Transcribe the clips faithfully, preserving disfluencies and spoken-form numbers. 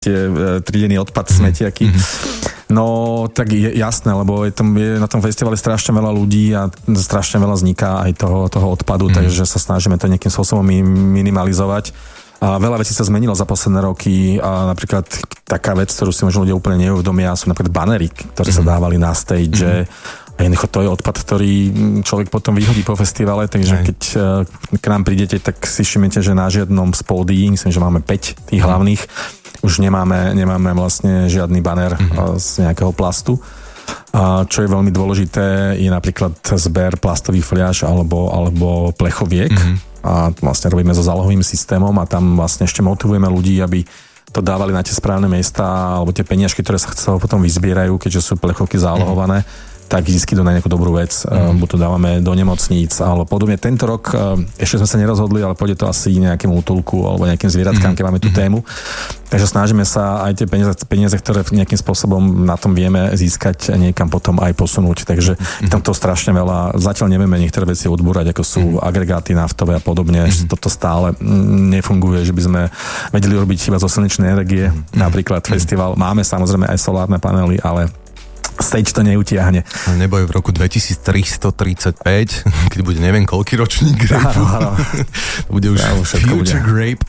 tridený odpad smetiaky. No, tak je jasné, lebo je, tam, je na tom festivale strašne veľa ľudí a strašne veľa vzniká aj toho, toho odpadu, mm. takže sa snažíme to nejakým spôsobom minimalizovať. A veľa vecí sa zmenilo za posledné roky a napríklad taká vec, ktorú si možno ľudia úplne neuvedomia, sú napríklad banery, ktoré mm. sa dávali na stage. Mm. A jednoducho to je odpad, ktorý človek potom vyhodí po festivale, takže Aj. keď k nám prídete, tak si všimnete, že na žiadnom z pódií, myslím, že máme päť tých mm. hlavných, už nemáme, nemáme vlastne žiadny banner mm. z nejakého plastu. A čo je veľmi dôležité, je napríklad zber plastových fliaš alebo, alebo plechoviek. Mm. A vlastne robíme so zálohovým systémom a tam vlastne ešte motivujeme ľudí, aby to dávali na tie správne miesta alebo tie peniažky, ktoré sa chcelo potom vyzbierajú, keďže sú plechovky zálohované, mm. tak vždycky to na nejakú dobrú vec. Mm. Buď to dávame do nemocníc, alebo podobne. Tento rok ešte sme sa nerozhodli, ale pôjde to asi nejakému útulku alebo nejakým zvieratkám, mm. keď máme tú tému. Takže snažíme sa aj tie peniaze, peniaze, ktoré nejakým spôsobom na tom vieme získať, niekam potom aj posunúť. Takže mm. tam to strašne veľa, zatiaľ nevieme niektoré veci odbúrať, ako sú mm. agregáty naftové a podobne. Mm. Toto stále nefunguje, že by sme vedeli robiť iba zo slnečnej energie. Mm. Napríklad mm. festival. Máme samozrejme aj solárne panely, ale stage to neutiahne. Nebo je v roku dvetisíctristotridsaťpäť, keď bude neviem koľký ročník Grape. Bude už Future Grape.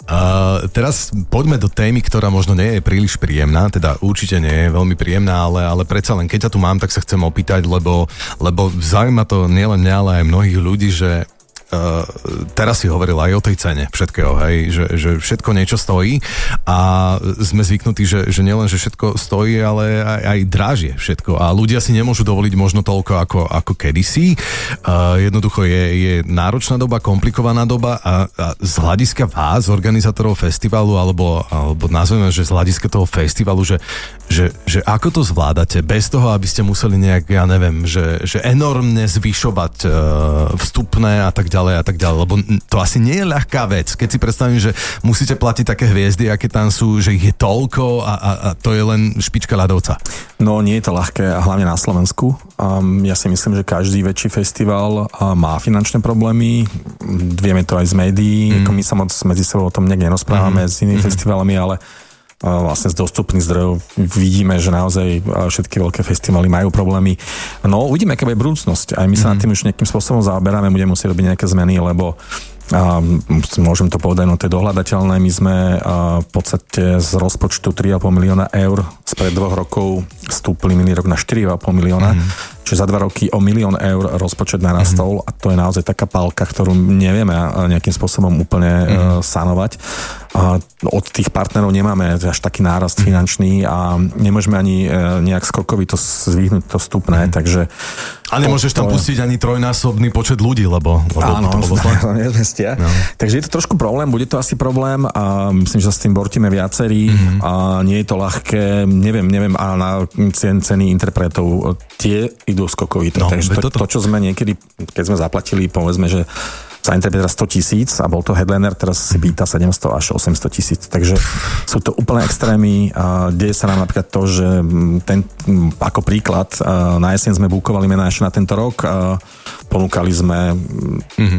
Uh, teraz poďme do témy, ktorá možno nie je príliš príjemná, teda určite nie je veľmi príjemná, ale, ale predsa len keď ťa tu mám, tak sa chcem opýtať, lebo, lebo zaujíma to nielen mňa, ale aj mnohých ľudí, že Uh, teraz si hovoril aj o tej cene všetkého, hej, že, že všetko niečo stojí a sme zvyknutí, že, že nielen, že všetko stojí, ale aj, aj drážie všetko a ľudia si nemôžu dovoliť možno toľko ako, ako kedysi. Uh, jednoducho je, je náročná doba, komplikovaná doba a, a z hľadiska vás, organizátorov festivalu, alebo, alebo nazveme, že z hľadiska toho festivalu, že, že, že ako to zvládate bez toho, aby ste museli nejak, ja neviem, že, že enormne zvyšovať uh, vstupné a tak ďalej a tak ďalej, lebo to asi nie je ľahká vec, keď si predstavím, že musíte platiť také hviezdy, aké tam sú, že ich je toľko a, a, a to je len špička ľadovca. No nie je to ľahké, hlavne na Slovensku. Um, ja si myslím, že každý väčší festival uh, má finančné problémy, vieme to aj z médií, mm. ako my sa moc medzi sebou o tom nejak nerozprávame mm. s inými mm. festivalami, ale vlastne z dostupných zdrojov vidíme, že naozaj všetky veľké festivaly majú problémy. No uvidíme, aká bude budúcnosť. Aj my sa mm. nad tým už nejakým spôsobom zaoberáme, budeme musieť robiť nejaké zmeny, lebo a môžem to povedať, no to je dohľadateľné. My sme v podstate z rozpočtu tri a pol milióna eur spred dvoch rokov stúpli minulý rok na štyri a pol milióna. Mm. Čiže za dva roky o milión eur rozpočet narastol mm. a to je naozaj taká pálka, ktorú nevieme nejakým spôsobom úplne mm. sanovať. A od tých partnerov nemáme až taký nárast mm. finančný a nemôžeme ani nejak skokovito zvyhnúť to vstupné, mm. takže... A nemôžeš tam to... pustiť ani trojnásobný počet ľudí, lebo... lebo áno, to bolo nezmestia. No. Takže je to trošku problém, bude to asi problém a myslím, že sa s tým bortíme viacerí mm-hmm. a nie je to ľahké, neviem, neviem, a na cen, ceny interpretov tie idú skokovito. No, takže to, to, čo sme niekedy, keď sme zaplatili, povedzme, že za interpreta sto tisíc a bol to headliner, teraz si pýta sedemsto až osemsto tisíc. Takže sú to úplne extrémy. A deje sa nám napríklad to, že ten, ako príklad, na jeseň sme búkovali mená ešte na tento rok. Ponúkali sme mm-hmm.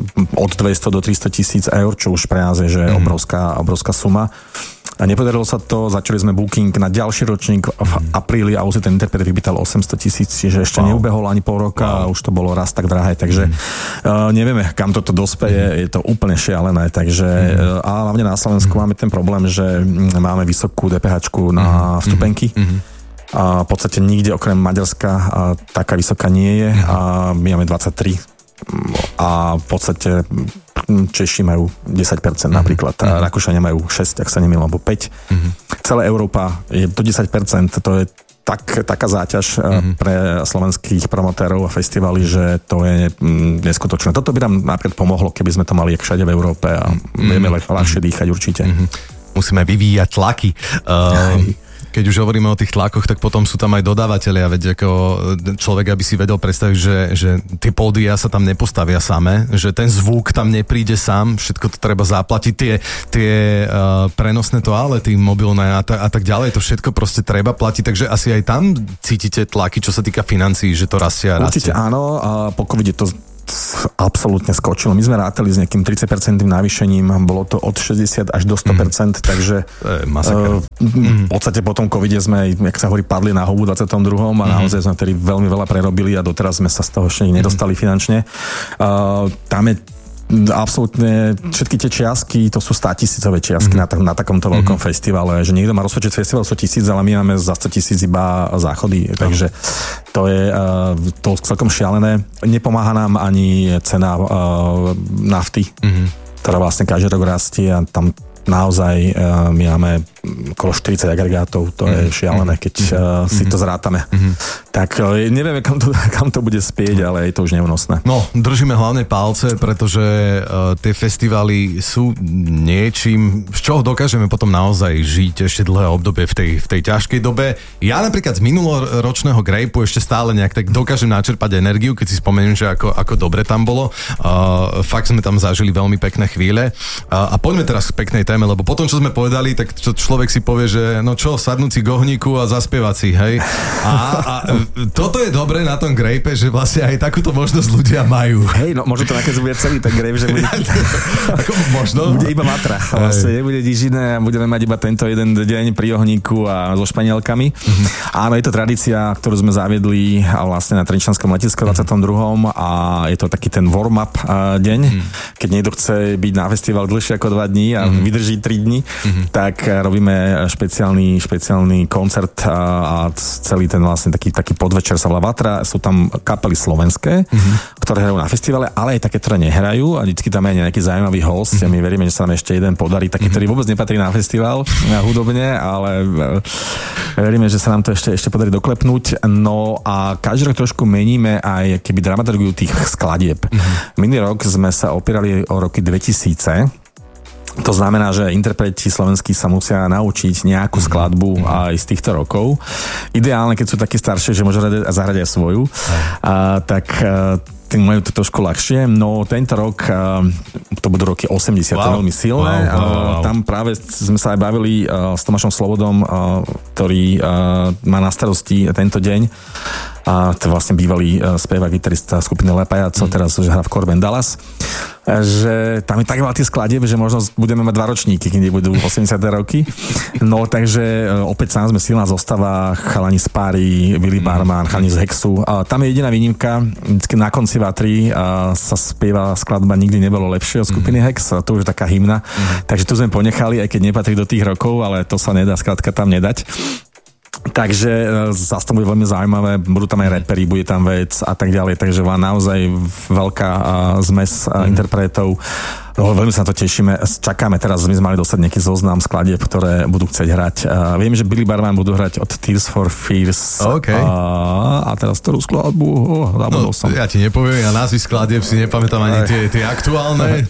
od dvesto do tristo tisíc eur, čo už pre nás je že mm-hmm. obrovská, obrovská suma. A nepodarilo sa to, začali sme booking na ďalší ročník v mm. apríli a už si ten interpret vypýtal osemsto tisíc, čiže ešte wow. neubehol ani pol roka wow. a už to bolo raz tak drahé, takže mm. uh, nevieme, kam toto dospeje, mm. je to úplne šialené, takže mm. uh, a hlavne na Slovensku mm. máme ten problém, že máme vysokú DPHčku na mm. vstupenky. Mm. A v podstate nikde okrem Maďarska a taká vysoká nie je mm. a my máme dvadsaťtri a v podstate Češi majú desať percent napríklad a Rakúšania majú šesť, ak sa nemýlim, alebo päť. Mm-hmm. Celá Európa je do desať percent, to je tak, taká záťaž mm-hmm. pre slovenských promotérov a festivaly, že to je neskutočné. Toto by nám napríklad pomohlo, keby sme to mali všade v Európe a mm-hmm. vieme ľahšie dýchať určite. Mm-hmm. Musíme vyvíjať tlaky. Uh, keď už hovoríme o tých tlakoch, tak potom sú tam aj dodávateľia, veď ako človek, aby si vedel predstaviť, že, že tie pódia sa tam nepostavia samé, že ten zvuk tam nepríde sám, všetko to treba zaplatiť, tie, tie uh, prenosné toalety, mobilné a, ta, a tak ďalej, to všetko proste treba platiť, takže asi aj tam cítite tlaky, čo sa týka financií, že to rastie a rastie. Určite áno, a po covide to absolútne skočilo. My sme rátali s nejakým tridsať percent navýšením, bolo to od šesťdesiat až do sto percent, mm. takže uh, v podstate po tom covide sme, jak sa hovorí, padli na hubu dvadsiatom druhom a mm. naozaj sme tedy veľmi veľa prerobili a doteraz sme sa z toho ešte nedostali mm. finančne. Uh, tam je absolútne všetky tie čiastky, to sú státisícové čiastky mm-hmm. na, na takomto veľkom mm-hmm. festivale, že niekto má rozpočet festivalu sto tisíc, ale my máme za sto tisíc iba záchody, takže to je uh, to celkom šialené. Nepomáha nám ani cena uh, nafty, mm-hmm. ktorá vlastne každý rok rastie a tam naozaj uh, my máme okolo štyridsať agregátov, to mm-hmm. je šialené, keď uh, si to zrátame. Mm-hmm. Tak uh, nevieme, kam to, kam to bude spieť, ale je to už neúnosné. No, držíme hlavne palce, pretože uh, tie festivaly sú niečím, z čoho dokážeme potom naozaj žiť ešte dlhé obdobie v tej, v tej ťažkej dobe. Ja napríklad z minuloročného Grapeu ešte stále nejak tak dokážem načerpať energiu, keď si spomeniem, že ako, ako dobre tam bolo. Uh, fakt sme tam zažili veľmi pekné chvíle. Uh, a poďme teraz k peknej téme, lebo potom, čo sme povedali, tak čo človek si povie, že no čo, sadnúť si k ohníku a zaspievať si, hej. A, a toto je dobré na tom Grape, že vlastne aj takúto možnosť ľudia majú. Hej, no možno to nakoniec bude celý ten Grape, že bude... Ako možno? Bude iba vatra. Vlastne nebude nič iné a budeme mať iba tento jeden deň pri ohníku a so španielkami. Mm-hmm. Áno, je to tradícia, ktorú sme zaviedli a vlastne na Trenčanskom letisku dvadsiatom druhom a je to taký ten warm-up deň. Mm-hmm. Keď niekto chce byť na festival dlhšie ako dva dní a mm-hmm. vydrží tri dni, mm-hmm. tak robíme špeciálny, špeciálny koncert a, a celý ten vlastne taký, taký podvečer sa volá Vatra. Sú tam kapely slovenské, mm-hmm. ktoré hrajú na festivale, ale aj také, ktoré nehrajú a vždycky tam je nejaký zaujímavý host. Mm-hmm. My veríme, že sa nám ešte jeden podarí, taký, mm-hmm. ktorý vôbec nepatrí na festival na hudobne, ale veríme, že sa nám to ešte, ešte podarí doklepnúť. No a každý rok trošku meníme aj keby dramaturgiu tých skladieb. Mm-hmm. Minulý rok sme sa opierali o roky dvetisíce. To znamená, že interpreti slovenskí sa musia naučiť nejakú skladbu aj z týchto rokov. Ideálne, keď sú takí staršie, že môžu zahrať aj svoju, a, tak tým majú to trošku ľahšie. No tento rok, to budú roky osemdesiate, wow. veľmi silné. Wow, wow, wow. Tam práve sme sa aj bavili s Tomášom Slobodom, ktorý má na starosti tento deň. A to vlastne bývalý spevák, gitarista skupiny Le Pajaco, mm. teraz už hrá v Corbin Dallas, že tam je tak veľa tých skladieb, že možno budeme mať dva ročníky, keď budú osemdesiate roky. No takže opäť sám sme silná zostava, chalani z Páry, Willy mm. Barman, chalani z Hexu. A tam je jediná výnimka, vždycky na konci Vatry a sa spieva skladba Nikdy nebolo lepšie od skupiny mm. Hex, a to už je taká hymna. Mm. Takže tu sme ponechali, aj keď nepatrí do tých rokov, ale to sa nedá skrátka tam nedať. Takže zase to bude veľmi zaujímavé, budú tam aj reperi, bude tam vec a tak ďalej, takže vám naozaj veľká zmes mm. interpretov. No, veľmi sa na to tešíme. Čakáme teraz, my sme mali dostať nejaký zoznam skladieb, ktoré budú chcieť hrať. Uh, viem, že Billy Barman budú hrať od Tears for Fears. Okay. Uh, a teraz ktorú skladbu? Oh, no, som. Ja ti nepoviem, ja názvy skladieb si nepamätám ani tie, tie aktuálne.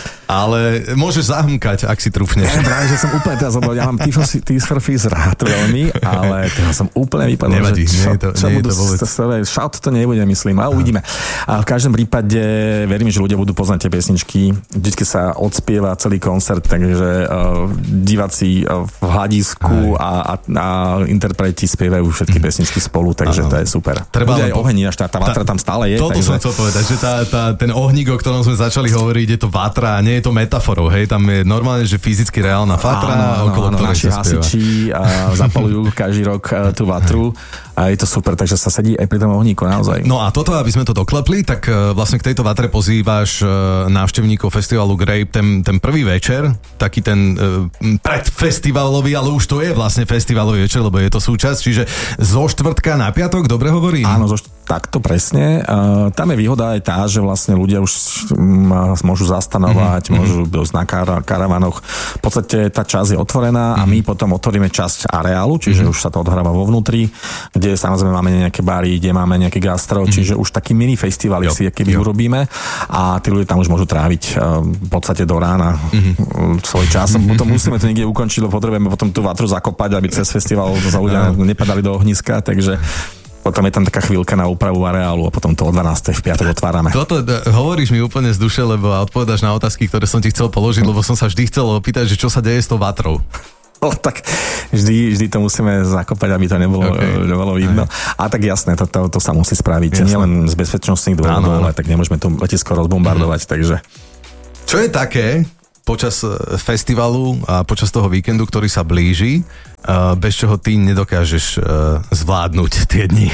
Ale môžeš zahmkať, ak si trúfneš. Ja, práve, že som úplne teraz odbal, ja mám Tears for Fears rád veľmi, ale teraz som úplne vypadol, nevadí, že čo, nie je to, čo nie budú, je to vôbec. Shout to nebude, myslím, ale uvidíme. A v každom prípade verím, že ľudia budú poznať tie pesničky. Vždycky sa odspieva celý koncert, takže uh, diváci uh, v hľadisku a, a, a interpreti spievajú všetky pesničky spolu, takže Aha. to je super. Treba bude aj po... ohník, až tá, tá vatra tá, tam stále je. Toto takže... som chcel povedať, že tá, tá, ten ohník, o ktorom sme začali hovoriť, je to vatra a nie je to metaforou, hej, tam je normálne, že fyzicky reálna vatra, áno, okolo áno, ktorej naši sa spieva. hasiči zapalujú každý rok tú vatru a je to super, takže sa sedí aj pri tom ohníku naozaj. No a toto, aby sme to doklepli, tak vlastne k tejto vatre pozývaš návštevníkov festivalu Grape ten, ten prvý večer, taký ten predfestivalový, ale už to je vlastne festivalový večer, lebo je to súčasť, čiže zo štvrtka na piatok, dobre hovorím? Áno, zo št- takto presne. Uh, tam je výhoda aj tá, že vlastne ľudia už um, môžu zastanovať, mm-hmm. môžu byť na kar- karavanoch. V podstate tá časť je otvorená mm-hmm. a my potom otvoríme časť areálu, čiže mm-hmm. už sa to odhráva vo vnútri, kde samozrejme máme nejaké bary, kde máme nejaké gastro, mm-hmm. čiže už taký mini festival si keby jo. urobíme a tí ľudia tam už môžu tráviť uh, v podstate do rána mm-hmm. svoj čas. Mm-hmm. Potom musíme to niekde ukončiť, lebo potrebujeme potom tú vatru zakopať, aby cez festival za ľudia no. nepadali do ohniska, takže potom je tam taká chvíľka na úpravu areálu a potom to o dvanástej v piatok otvárame. Toto d- hovoríš mi úplne z duše, lebo odpovedáš na otázky, ktoré som ti chcel položiť, lebo som sa vždy chcel opýtať, že čo sa deje s tou vatrou. tak vždy, vždy to musíme zakopať, aby to nebolo, okay. nebolo vidno. Aj. A tak jasné, to, to, to sa musí spraviť. Nie len z bezpečnostných dôvodov, ale tak nemôžeme to letisko rozbombardovať, mm. takže... Čo je také počas festivalu a počas toho víkendu, ktorý sa blíži, bez čoho ty nedokážeš zvládnuť tie dni?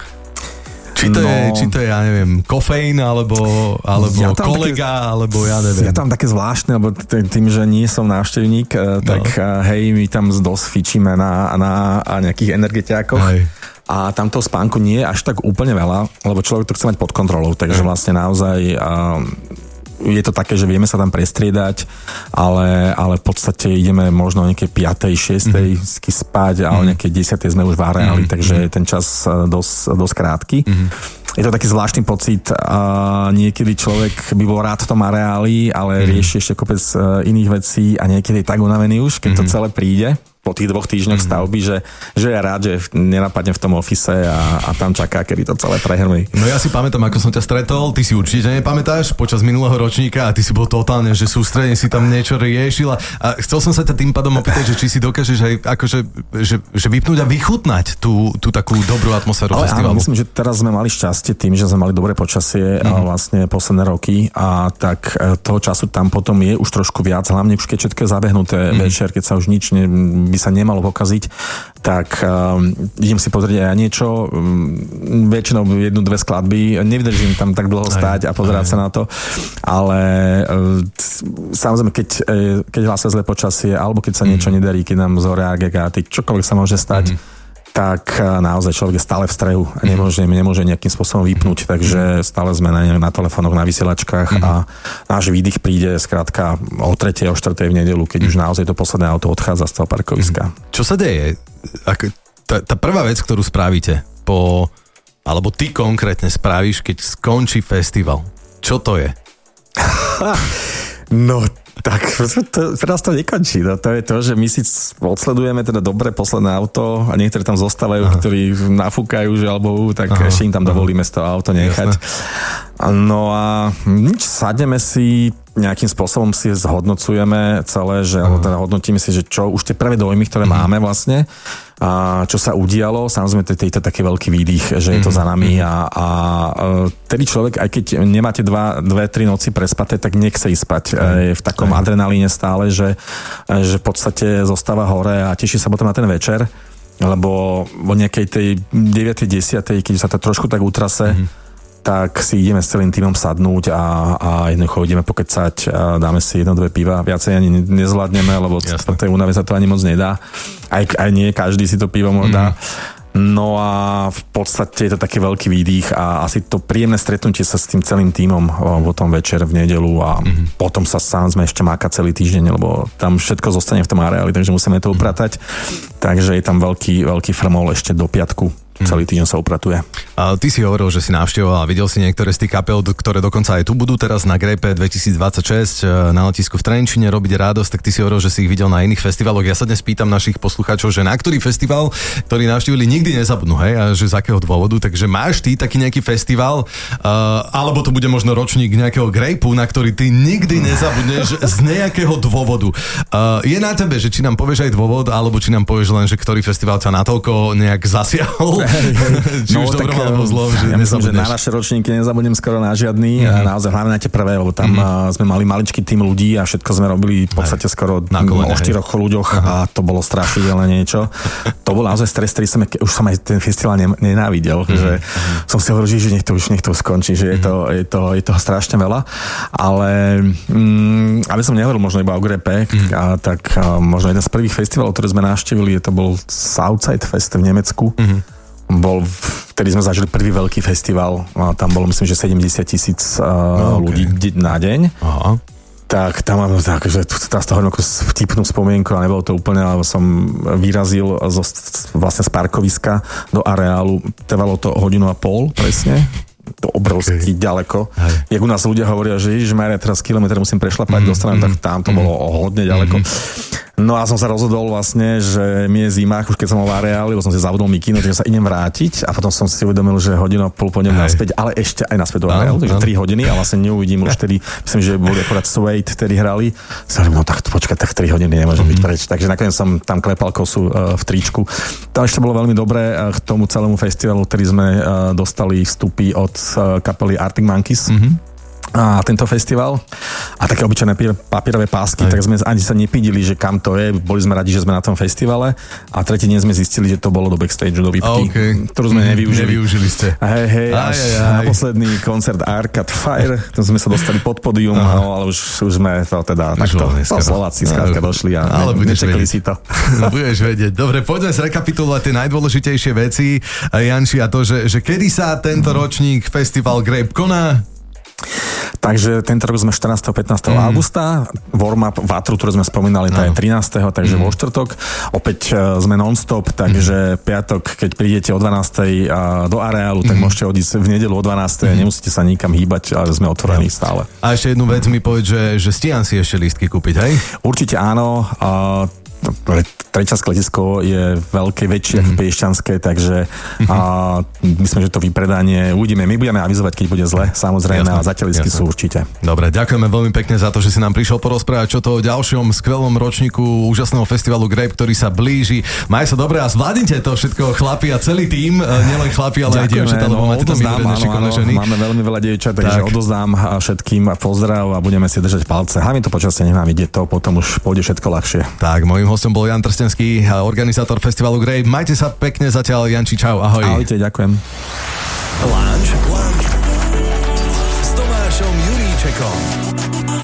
Či to, no, je, či to je, ja neviem, kofeín, alebo, alebo ja kolega, také, alebo ja neviem. Ja tam také zvláštne, lebo tým, že nie som návštevník, tak no. hej, my tam dosť fičíme na, na nejakých energetiákoch. Hej. A tamto spánku nie je až tak úplne veľa, lebo človek to chce mať pod kontrolou, takže vlastne naozaj... je to také, že vieme sa tam prestriedať, ale, ale v podstate ideme možno o nejakej piatej, šiestej mm-hmm. spať a o nejakej desiatej sme už v areáli, mm-hmm. takže ten čas dosť, dosť krátky. Mm-hmm. Je to taký zvláštny pocit a niekedy človek by bol rád v tom areáli, ale mm-hmm. rieši ešte kopec iných vecí a niekedy je tak unavený už, keď mm-hmm. to celé príde po tých dvoch týždňoch mm-hmm. stavby, že, že je rád, že nenapadne v tom office a, a tam čaká, kedy to celé prehrmí. No ja si pamätám, ako som ťa stretol, ty si určite nepamätáš počas minulého ročníka a ty si bol totálne, že sústredne si tam niečo riešil a, a chcel som sa ťa tým pádom opýtať, že či si dokážeš aj akože, že, že vypnúť a vychutnať tú, tú takú dobrú atmosféru ale festivalu. Áno, myslím, že teraz sme mali šťastie tým, že sme mali dobré počasie mm-hmm. a vlastne posledné roky a tak toho času tam potom je už trošku viac, hlavne už keď všetko je zabehnuté mm-hmm. večer, keď sa už nič ne, by sa nemalo pokaziť, tak um, idem si pozrieť aj niečo, um, väčšinou jednu, dve skladby, nevydržím tam tak dlho stáť a pozerať aj. sa na to, ale uh, samozrejme, keď, keď hlásia zlé počasie, alebo keď sa mm. niečo nedarí, keď nám zhoria agregáty, čokoľvek sa môže stať, mm. tak naozaj človek je stále v strehu a nemôže, nemôže nejakým spôsobom vypnúť, takže stále sme na, na telefónoch, na vysielačkách mm. a náš výdych príde skrátka o tretej, o štvrtej v nedeľu, keď mm. už naozaj to posledné auto odchádza z toho parkoviska. Mm. Čo sa deje? Ak, tá, tá prvá vec, ktorú spravíte po, alebo ty konkrétne spravíš, keď skončí festival, čo to je? No, tak to, pre nás to nekončí. No, to je to, že my si odsledujeme teda dobre posledné auto a niektorí tam zostávajú, aha. ktorí nafúkajú žalbou, tak aha. ešte im tam dovolíme z toho auto nechať. Jasne. No a nič, sadneme si, nejakým spôsobom si zhodnocujeme celé, že aha. teda hodnotíme si, že čo už tie prvé dojmy, ktoré mm. máme vlastne, a čo sa udialo, samozrejme to je to taký veľký výdych, že je to za nami a, a tedy človek, aj keď nemáte dva, dve, tri noci prespaté, tak nechce ísť spať. Je v takom adrenalíne stále, že, že v podstate zostáva hore a teší sa potom na ten večer, lebo o nejakej tej deviatej desiatej, keď sa to trošku tak utrase, mm-hmm. tak si ideme s celým tímom sadnúť a, a jednoducho ideme pokecať a dáme si jedno, dve piva. Viacej ani nezvládneme, lebo v tej únave sa to ani moc nedá. Aj, aj nie každý si to pivo mm. dá. No a v podstate je to taký veľký výdych a asi to príjemné stretnutie sa s tým celým tímom potom večer v nedeľu a mm. potom sa samozrejme ešte máka celý týždeň, lebo tam všetko zostane v tom areáli, takže musíme to upratať. Mm. Takže je tam veľký, veľký frmol ešte do piatku. Celý týždeň sa upratuje. A ty si hovoril, že si navštevoval a videl si niektoré z tých kapel, ktoré dokonca aj tu budú teraz na Grape dvetisícdvadsaťšesť na letisku v Trenčine robiť radosť, tak ty si hovoril, že si ich videl na iných festivaloch. Ja sa dnes pýtam našich poslucháčov, že na ktorý festival, ktorý navštívili, nikdy nezabudnú, hej, a že z akého dôvodu. Takže máš ty taký nejaký festival, uh, alebo to bude možno ročník nejakého Grapeu, na ktorý ty nikdy nezabudneš z nejakého dôvodu. Uh, je na tebe, že či nám povieš aj dôvod, alebo či nám povieš len, že ktorý festival ťa natoľko nejak zasiahol. Či no, už dobrom alebo zlom, že ja myslím, že na naše ročníky nezabudnem skoro na žiadny, mm-hmm. naozaj hlavne na tie prvé, lebo tam mm-hmm. sme mali maličký tým ľudí a všetko sme robili v podstate aj. skoro na kolene, o štyroch ľuďoch aha. a to bolo strašidelné niečo. To bol naozaj stres, ktorý som, už som aj ten festival nenávidel, mm-hmm. že som si hovoril, že nech to už nech to skončí, že je to, je to, je toho strašne veľa, ale mm, aby som nehovoril možno iba o Grape, mm-hmm. a, tak a, možno jeden z prvých festivalov, ktoré sme navštívili, to bol Southside Fest v Nemecku. Mm-hmm. Bol, vtedy sme zažili prvý veľký festival, a tam bolo myslím, že sedemdesiat tisíc uh, no, okay. ľudí na deň. Aha. Tak tam mám tak, že teraz to hovorím ako vtipnú spomienku a nebolo to úplne, ale som vyrazil zo, vlastne z parkoviska do areálu, trvalo to hodinu a pol presne. To obrovský okay. ďaleko. Hej. Jak u nás ľudia hovoria, že ježišmarja, teraz kilometr musím prešlapať mm, do strany, mm, tak tam to mm, bolo hodne ďaleko. Mm. No a som sa rozhodol vlastne, že mi je zima, už keď som bol v areáli, lebo som si zavodol mikino, že sa idem vrátiť a potom som si uvedomil, že hodinu a pol pôjdem naspäť, ale ešte aj naspäť do areálu, takže tri hodiny a vlastne neuvidím už tedy, myslím, že boli akorát Suede, ktorí hrali. Som no tak počkaj, tak tri hodiny nemôžem mm-hmm. byť preč. Takže nakoniec som tam klepal kosu uh, v tričku. To ešte bolo veľmi dobré uh, k tomu celému festivalu, ktorý sme uh, dostali vstupy od uh, kapely Arctic Monkeys. Mm-hmm. A tento festival a také obyčajné papierové pásky, aj. Tak sme ani sa nepídili, že kam to je, boli sme radi, že sme na tom festivale a tretí deň sme zistili, že to bolo do backstage, do výpky, okay. ktorú sme nevyužili. Nevyužili ste. Hej, hej, až aj, aj, aj. na posledný koncert Arcade Fire, tam sme sa dostali pod pódium, no, ale už, už sme to teda už takto, no, Slováci skrátka došli a ale ne, nečekali si to. Budeš vedieť. Dobre, poďme zrekapitulovať tie najdôležitejšie veci, Janči, a to, že, že kedy sa tento ročník Festival Grape koná? Takže tento rok sme štrnásteho pätnásteho Mm. augusta, warm-up Vatru, ktorú sme spomínali, no. to je trinásteho takže mm. vo štvrtok. Opäť uh, sme non-stop, takže mm. piatok, keď prídete o dvanástej uh, do areálu, tak mm. môžete odísť v nedeľu o dvanástej Mm. nemusíte sa nikam hýbať, ale sme otvorení no. stále. A ešte jednu vec mi povedz, že, že stíham si ešte lístky kúpiť, hej? Určite áno. Uh, Treťanské letisko je veľké, väčšie mm-hmm. ako Piešťanské, takže mm-hmm. a, myslím, že to vypredanie uvidíme. My budeme avizovať, keď bude zle, samozrejme, jasne, a zatiaľ listky sú určite. Dobre, ďakujeme veľmi pekne za to, že si nám prišiel porozprávať čo to o ďalšom skvelom ročníku úžasného festivalu Grape, ktorý sa blíži. Maj sa dobre a zvládnite to všetko, chlapi a celý tím, nielen chlapi, ale ďakujeme, aj dievčatá, lebo máte tam mimoriadne šikovné ženy. Máme veľmi veľa dievčat, takže tak. odozdám všetkým pozdrav a budeme si držať palce. Hlavne to počasie nech nám ide, to potom už pôjde všetko ľahšie. Tak, mojím hostom bol Jan Trstenský, organizátor festivalu Grape. Majte sa pekne zatiaľ, Janči, čau, ahoj. Ahojte, ďakujem. Lunch, lunch s Tomášom Juríčekom.